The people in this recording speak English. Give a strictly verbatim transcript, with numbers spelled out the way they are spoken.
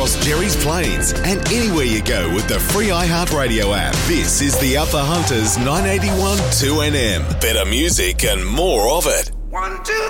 across Jerry's Plains and anywhere you go with the free iHeartRadio app. This is the Up the Hunters nine eighty-one two N M. Better music and more of it. One, two,